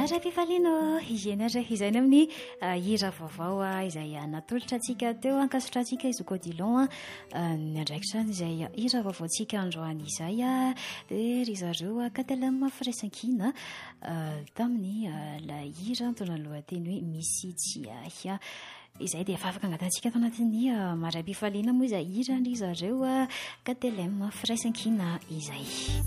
Mara-pifaliana izenatra izay ny amin'ny hira vaovao izay natolotra antsika teo ankasotra antsika izy Codilon ny andraikitra izay hira vaovaontsika androany izay dia ry zareo KTLM firaisan-kina tamin'ny la hira mitondra ny lohateny hoe misy tsiahy izay dia efa afaka angatantsika tao anatin'ny mara-pifaliana moa izay hira ry zareo KTLM firaisan-kina izay.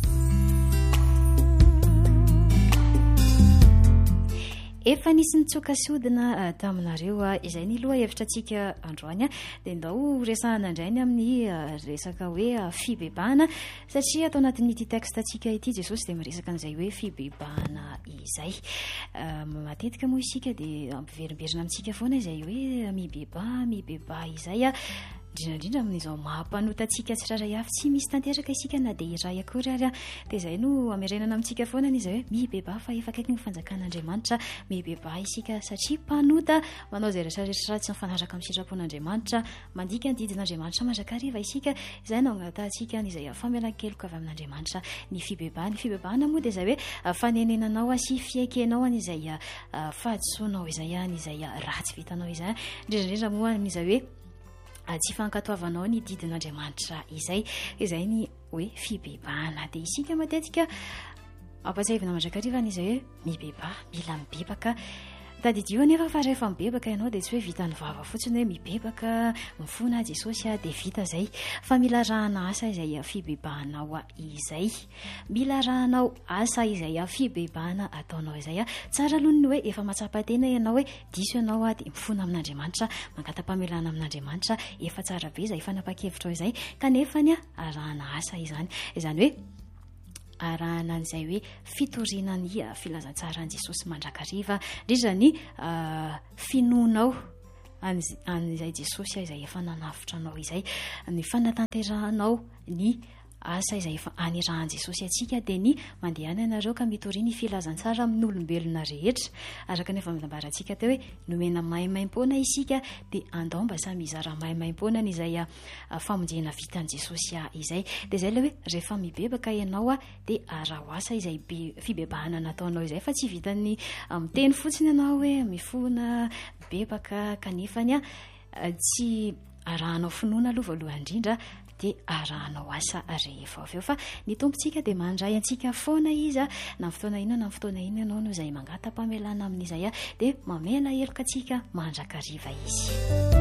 Efa nisy nitsoka sodina taminareo izay ny loha hevitra antsika androany dia ndao resahana indray ny amin'ny resaka hoe fibebahana satria atao anatin'ity texte antsika ity Jesosy dia miresaka an'izay hoe fibebahana izay matetika moa isika dia ampiverimberina amintsika foana izay hoe mibeba izay indrindra amin'izao mahampanota antsika tsiraray avy tsy misy tanteraka isika na dia iray akory ary dia izay no amerenana amintsika foana izay hoe mibeba fa efa akaiky ny fanjakan'Andriamanitra mibeba isika satria mpanota manao izay rehetrarehetra tsy mifanaraka amin'ny sitrapon'Andriamanitra mandika ny didin'Andriamanitra mandrakariva isika izay no agnatantsika izay famelan-keloka avy amin'Andriamanitra ny fibebahana moa dia izay hoe fanenenanao sy fiaikenao izay fahadisoanao izay izay ratsy vitanao izay indrindra moa izay hoe tsy fankatoavanao ny didin'Andriamanitra izay ny hoe fibebahana dia isika matetika ampatsahivana mandrakariva izay hoe mibeba mila mibebaka tadidio nefa fa rehefa mibebaka ianao dia tsy hoe vita ny vava fotsiny hoe mibebaka mifona Jesosy dia vita izay fa mila rahana asa izay fibebahanao izay mila rahanao asa izay fibebahana ataonao izay tsara aloha ny hoe efa matsapa-tena ianao hoe diso ianao dia mifona amin'Andriamanitra mangata-pamelana amin'Andriamanitra efa tsara be izay fanapa-kevitra izay kanefany arahana asa izany hoe arahana an'izay hoe fitorinany filazantsara an' Jesosy mandrakariva indrindra ny finoanao an'izay Jesosy izay efa nanavitra anao izay ny fanatanteranao ny asa izay efa anirahan Jesosy atsika dia ny mandehana ianareo ka mitoriny filazantsara amin'ny olombelona rehetra araka ny efa mitambarantsika teo hoe nomena maimaim-poana isika dia andao mba samy mizara maimaim-poana izay famonjena vitan' Jesosy izay dia izay ilay hoe rehefa mibebaka ianao dia araho asa izay fibebahana nataonao izay fa tsy vitany miteny fotsiny ianao hoe mifona bebaka kanefany tsy arahanao finoana aloha voalohany indrindra dia arahanao asa rehefa avy eo fa ny tompontsika dia mandray antsika foana izy na fotoana inona na fotoana inona ianao no izay mangata-pamelana amin'izay dia mamela heloka antsika mandrakariva izy.